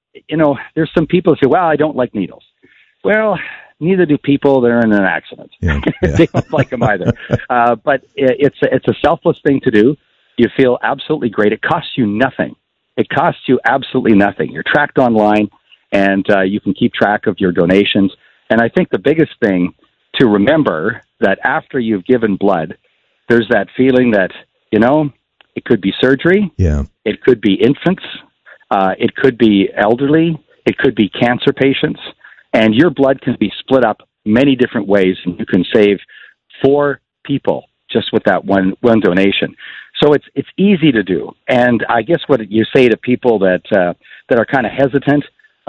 there's some people who say, well, I don't like needles. Well, neither do people that are in an accident. Yeah. They don't like them either. But it's a selfless thing to do. You feel absolutely great. It costs you nothing. It costs you absolutely nothing. You're tracked online, and you can keep track of your donations. And I think the biggest thing to remember that after you've given blood, there's that feeling that, it could be surgery. Yeah. It could be infants. It could be elderly. It could be cancer patients. And your blood can be split up many different ways, and you can save 4 people just with that one donation. So it's easy to do. And I guess what you say to people that are kind of hesitant,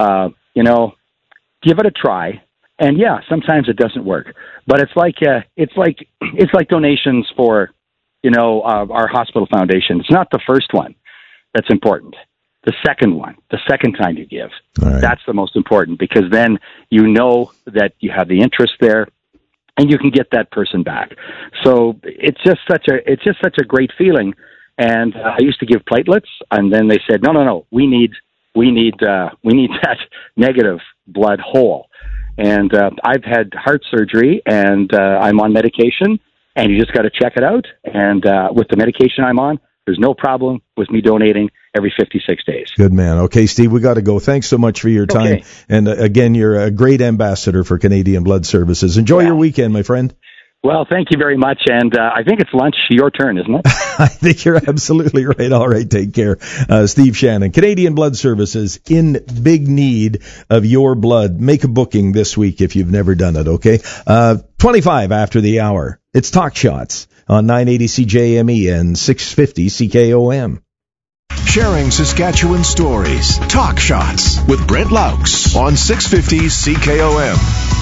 give it a try. And yeah, sometimes it doesn't work, but it's like donations for, our hospital foundation. It's not the first one that's important. The second one, the second time you give, right. That's the most important, because then you know that you have the interest there, and you can get that person back. So it's just such a great feeling. And I used to give platelets, and then they said, no, we need that negative blood whole. And I've had heart surgery, and I'm on medication, and you just got to check it out. And with the medication I'm on, there's no problem with me donating every 56 days. Good man. Okay, Steve, we got to go. Thanks so much for your time. Okay. And again, you're a great ambassador for Canadian Blood Services. Enjoy your weekend, my friend. Well, thank you very much. And I think it's lunch your turn, isn't it? I think you're absolutely right. All right, take care. Steve Shannon, Canadian Blood Services, in big need of your blood. Make a booking this week if you've never done it, okay? 25 after the hour. It's Talk Shots on 980 CJME and 650 CKOM. Sharing Saskatchewan stories. Talk Shots with Brent Laux on 650 CKOM.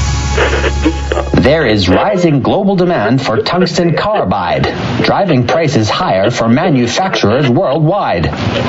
There is rising global demand for tungsten carbide, driving prices higher for manufacturers worldwide.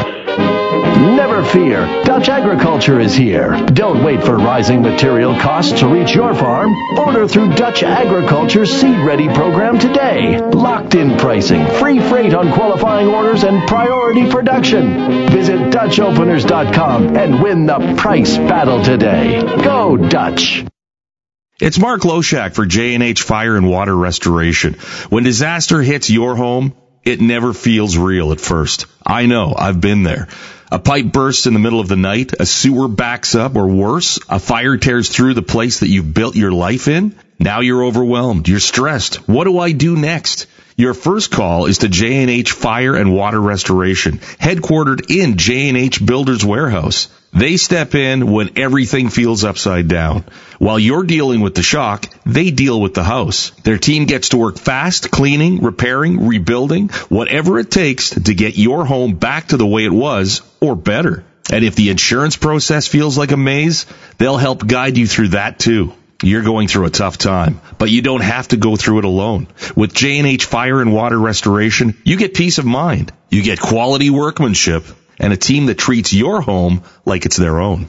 Never fear, Dutch Agriculture is here. Don't wait for rising material costs to reach your farm. Order through Dutch Agriculture's Seed Ready program today. Locked-in pricing, free freight on qualifying orders, and priority production. Visit DutchOpeners.com and win the price battle today. Go Dutch! It's Mark Loshak for J&H Fire and Water Restoration. When disaster hits your home, it never feels real at first. I know, I've been there. A pipe bursts in the middle of the night, a sewer backs up, or worse, a fire tears through the place that you've built your life in. Now you're overwhelmed, you're stressed. What do I do next? Your first call is to J&H Fire and Water Restoration, headquartered in J&H Builders Warehouse. They step in when everything feels upside down. While you're dealing with the shock, they deal with the house. Their team gets to work fast, cleaning, repairing, rebuilding, whatever it takes to get your home back to the way it was, or better. And if the insurance process feels like a maze, they'll help guide you through that too. You're going through a tough time, but you don't have to go through it alone. With J&H Fire and Water Restoration, you get peace of mind. You get quality workmanship and a team that treats your home like it's their own.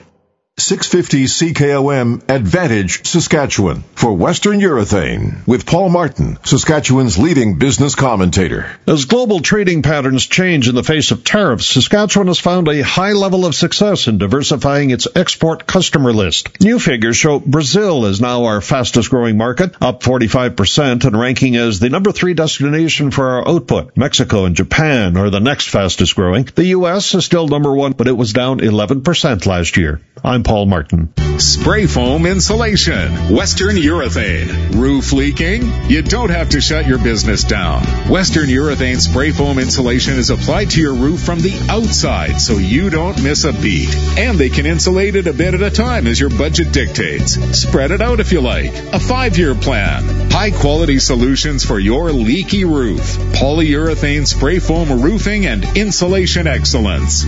650 CKOM Advantage Saskatchewan for Western Urethane with Paul Martin, Saskatchewan's leading business commentator. As global trading patterns change in the face of tariffs, Saskatchewan has found a high level of success in diversifying its export customer list. New figures show Brazil is now our fastest growing market, up 45% and ranking as the number 3 destination for our output. Mexico and Japan are the next fastest growing. The U.S. is still number 1, but it was down 11% last year. I'm Paul Martin. Spray foam insulation. Western Urethane. Roof leaking? You don't have to shut your business down. Western Urethane spray foam insulation is applied to your roof from the outside so you don't miss a beat. And they can insulate it a bit at a time as your budget dictates. Spread it out if you like. A 5-year plan. High quality solutions for your leaky roof. Polyurethane spray foam roofing and insulation excellence.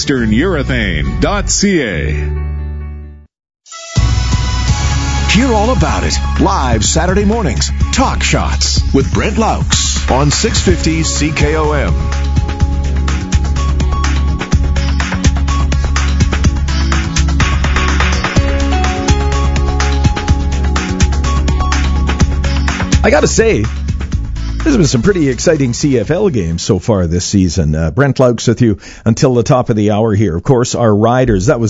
WesternUrethane.ca. Hear all about it live Saturday mornings. Talk Shots with Brent Laux on 650 CKOM. I got to say, there's been some pretty exciting CFL games so far this season. Brent Laux with you until the top of the hour here. Of course, our riders, that was